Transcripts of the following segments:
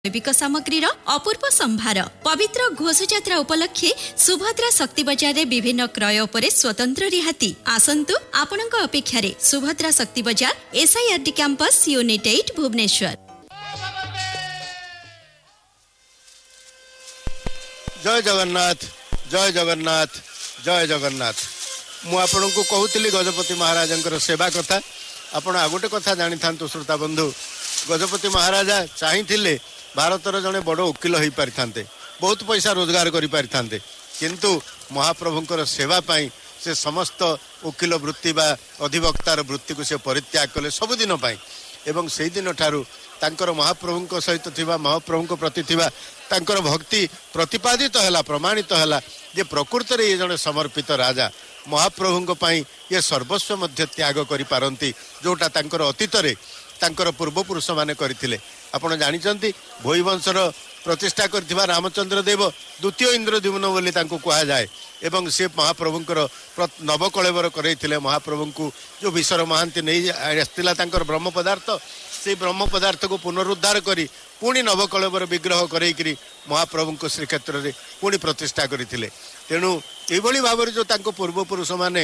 जैविक सामग्री अपूर्व संभार पवित्र घोषयात्रा उपलक्षे सुभद्रा शक्ति बजार रे विभिन्न क्रय उपरे स्वतंत्र रिहाती आसंतु आपणक अपेक्षा सुभद्रा शक्ति बजार SIRD कैंपस यूनिट 8 भुवनेश्वर। जय जगन्नाथ जय जगन्नाथ जय जगन्नाथ। मु आपन को कहूली गजपति महाराज सेवा कथा। आपण आ गोटे कथा जानी था श्रोता बंधु, गजपति महाराजा चाहिए भारतर जड़े बड़ वकिल हो पारि थांते, बहुत पैसा रोजगार करि पारि थांते, किंतु महाप्रभुंकर सेवा पाई से समस्त वकिल वृत्ति बा अधिवक्तार वृत्ति को से परित्याग कले सबुदिन पाई। एवं से दिन ठारू तांकर महाप्रभुंक सहित थिबा महाप्रभुंक प्रति थिबा तांकर भक्ति प्रतिपादित हैला, प्रमाणित हैला जे प्रकृत रे ये जने समर्पित राजा महाप्रभुंक पाई ये सर्वस्व मध्य त्याग करि पारंती, जोटा तांकर अतीत रे तांकर पूर्वपुरुष माने करथिले। आपण जानिचंती भोई वंशर प्रतिष्ठा करथिबा रामचंद्र देव द्वितीय इंद्रद्युम्न बोली तांको कहा जाए। एवं से महाप्रभुंकर नवकलेवर करैथिले। महाप्रभुंकु जो विश्वर महांती नहीं आस्तिला तांकर ब्रह्म पदार्थ, से ब्रह्म पदार्थ को पुनरुद्धार करी पुणी नवकलेवर विग्रह करैकरी महाप्रभुंको श्रीक्षेत्र रे पुणी प्रतिष्ठा करथिले। तेणु एभली भाव जो तांको पूर्वपुरुष माने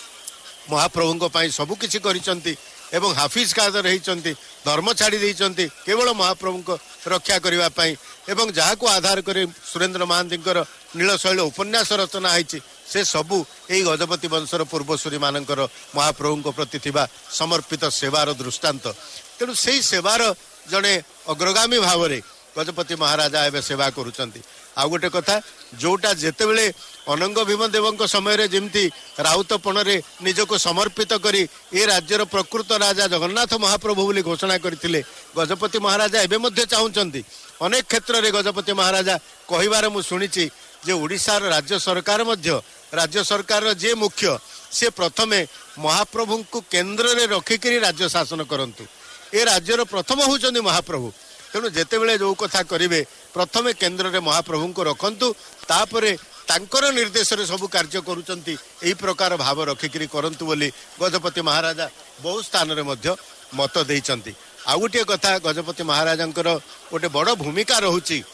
महाप्रभुंको पाई सबु किछि करिसंती एवं हाफिज कादर रहिचंती, धर्म छाड़ी देइचंती केवल महाप्रभु को रक्षा करिवा पाई। एवं जहाँ को आधार करे सुरेंद्र महांतींकर नीलशैल उपन्यास रचना होइछि से सबु एई गजपति वंशर पूर्वसूरी मानकर महाप्रभु को प्रति थिबा समर्पित सेवार दृष्टांत। तेणु सेई सेवार जड़े अग्रगामी भाव में गजपति महाराजा एवं सेवा करुचंती। आ गोटे कथा जोटा जेतेबेले अनंग भीम देवंक समय रे जेमती राउतपण रे निजको समर्पित करी ए राज्यर प्रकृत राजा जगन्नाथ महाप्रभु बोली घोषणा करथिले, गजपति महाराजा एबे मध्ये चाहुचंती। अनेक क्षेत्र रे गजपति महाराजा कहिबार मु सुनिछि जे ओडिसा राज्य सरकार मध्ये राज्य सरकार जे मुख्य से प्रथमे महाप्रभु को केंद्र रे रखिकरी राज्य शासन करंतु। ए राज्यर प्रथम होचंदी महाप्रभु। तेणु जेतेबेले जो कथा करिवे प्रथमे केंद्र रे महाप्रभु को रखंतु, तापरे तांकर निर्देश रे सब कार्य करूचंती। एही प्रकार भाव रखिकरी करंतु बोली गजपति महाराजा बहु स्थान रे मध्य मत देइचंती। आ गोटे कथा गजपति महाराजंकर गोटे बड़ भूमिका रहुची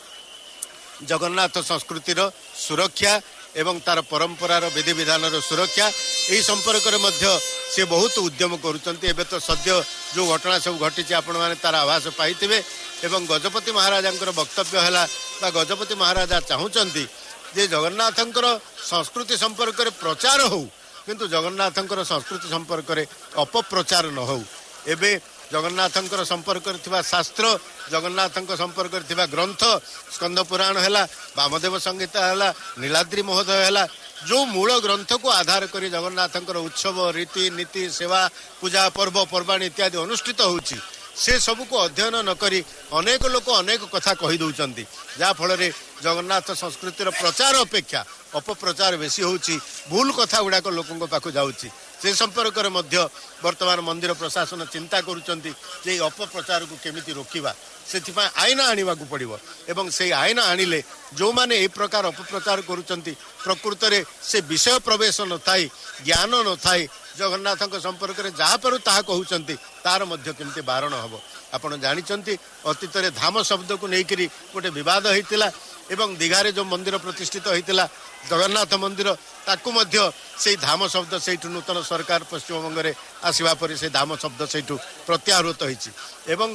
जगन्नाथ संस्कृतिर सुरक्षा एवं तार परंपरार विधि विधान सुरक्षा। यही संपर्क में मध्य से बहुत उद्यम करुचंती। एबे तो सद्य जो घटना सब घटी आपण माने तार आभास पाइथिबे। एवं गजपति महाराजंकर वक्तव्य हैला बा गजपति महाराजा चाहुचंती जे जगन्नाथंकर संस्कृति संपर्क रे प्रचार हो, किंतु जगन्नाथंकर संस्कृति संपर्क रे अपप्रचार न हो। एबे जगन्नाथंकर संपर्क थिबा शास्त्र, जगन्नाथंक संपर्क थिबा ग्रंथ, स्कंद पुराण हैला, वामदेव संहिता हैला, नीलाद्रि महोदय हैला, जो मूल ग्रंथ को आधार करी जगन्नाथंकर उत्सव रीति नीति सेवा पूजा पर्व पर्वाणी इत्यादि अनुष्ठित होउची, से सब को अध्ययन न करी अनेक लोक अनेक कथा कहि दउचंती, जा फल रे जगन्नाथ संस्कृतिर प्रचार अपेक्षा अपप्रचार बेसी होउची, भूल कथा गुडाक लोकंक पाखु जाउची। से संपर्क में मध्य वर्तमान मंदिर प्रशासन चिंता करुचंती जे अपप्रचार को केमिति रोकिबा, सेथिपा आईन आनिबाकू पड़िबो। एवं से आईन आनिले जो माने ए प्रकार अपप्रचार करुचंती प्रकृत रे से विषय प्रवेश न थाई, ज्ञान न थाई, जगन्नाथक संपर्क में जहाँ पर ताहा कहउचंती तार मध्य केमिति बारण हबो। आपण जानिचंती अतीत रे धाम शब्द को लेकरी गोटे विवाद होइतिला एवं दीघारे जो मंदिर प्रतिष्ठित होइतिला जगन्नाथ मंदिर ताकू मध्य से धाम शब्द से नूतन सरकार पश्चिमबंग रे आसीबा परे से धाम शब्द से प्रत्याहृत होइछि। एवं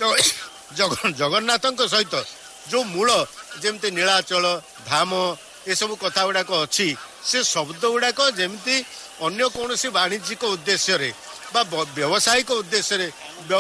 जगन्नाथक सहित जो मूल जेमती नीलाचल धाम ये सब कथा गुड़ाक अच्छी, से शब्द गुड़ाक जेमती अन्य कौन वाणिज्यिक उद्देश्य रे बा व्यावसायिक उद्देश्य रे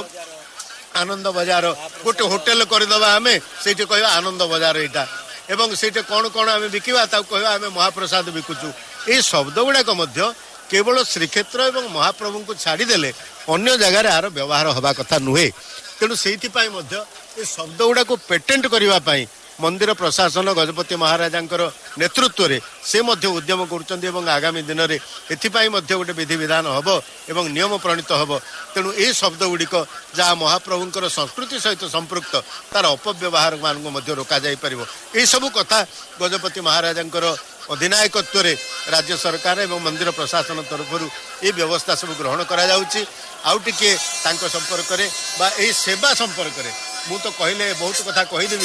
आनंद बजार गोटे होटेल करदबा आमे सेठी कहबा आनंद बजार एटा एवं सेठी कौन कौन आमे बिकिबा ता कहबा आमे महाप्रसाद बिकुचु। ए शब्द गुड़ाक मध्य केवल श्रीक्षेत्र एवं महाप्रभु को छाड़ी देले अन्य जगह आर व्यवहार हवा कथा नुहे। तेणु सेठी पाई मध्य ए शब्द गुड़ाक पेटेंट करबा पाई मंदिर प्रशासन गजपति महाराजंकर नेतृत्व रे से मध्य उद्यम करुचंती एवं आगामी दिन रे एथिपाई मध्य गोटे विधि विधान हबो एवं नियम प्रणीत हबो। तेणु ए शब्द गुड़िक जहाँ महाप्रभुंकर संस्कृति सहित संपृक्त तार अपव्यवहार मान मध्य रोका जाई परिबो। ए सब कथा गजपति महाराजंकर अधिनायकत्व रे राज्य सरकार एवं मंदिर प्रशासन तरफरु ए व्यवस्था सब ग्रहण करा जाउची। आउ टिके तांको संपर्क रे बा ए सेवा संपर्क रे ମୁଁ ତ କହିଲେ ବହୁତ କଥା କହିଦେବି